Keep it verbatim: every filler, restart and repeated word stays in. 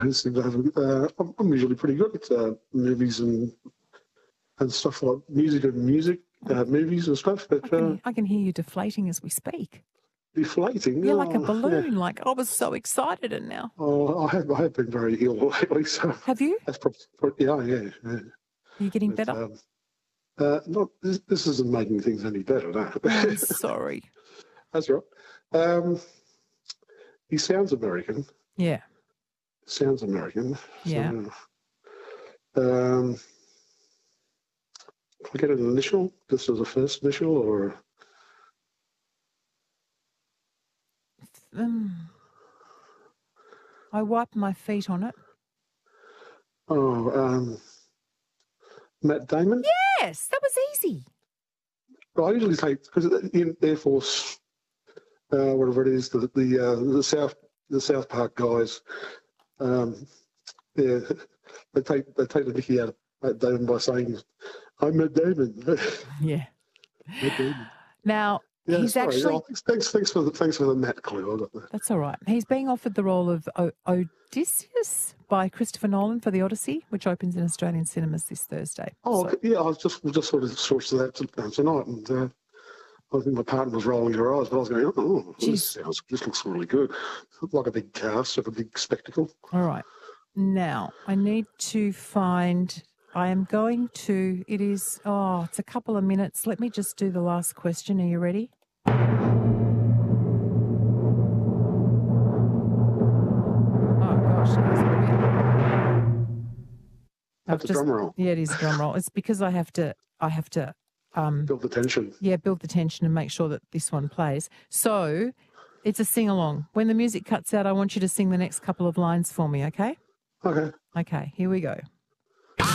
seem to have. Uh, I'm, I'm usually pretty good at uh, movies and and stuff like music and music, uh, movies and stuff. But I can, uh, I can hear you deflating as we speak. deflating. You're oh, like a balloon. Yeah. Like I was so excited, and now. Oh, I have I have been very ill lately. So Have you? that's probably, yeah, yeah. yeah. Are you getting But, better? um, uh, not this, this isn't making things any better. No. I'm sorry. That's right. Um, he sounds American. Yeah. Sounds American. Yeah. So, um, can I get an initial? Just as a first initial, or Um, I wiped my feet on it. oh, um, Matt Damon. Yes, that was easy. I usually take because in Air Force, uh, whatever it is, the the uh, the South the South Park guys, um, yeah, they take they take the Mickey out of Matt Damon by saying, "I'm Matt Damon." Yeah. Matt Damon. Now, Yeah, he's sorry. actually... Oh, thanks, thanks for the thanks for the Matt clue. I got that. That's all right. He's being offered the role of o- Odysseus by Christopher Nolan for The Odyssey, which opens in Australian cinemas this Thursday. Oh, So- okay. Yeah, I was just just sort of sourced that tonight, and uh, I think my partner was rolling her eyes, but I was going, "Oh, this Jeez. sounds this looks really good, like a big cast, like a big spectacle." All right. Now, I need to find... I am going to... It is... Oh, it's a couple of minutes. Let me just do the last question. Are you ready? Oh, gosh. That was a bit... That's I've a drum roll. Yeah, it is a drum roll. It's because I have to... I have to... Um, Build the tension. Yeah, build the tension and make sure that this one plays. So it's a sing-along. When the music cuts out, I want you to sing the next couple of lines for me, okay? Okay. Okay, here we go.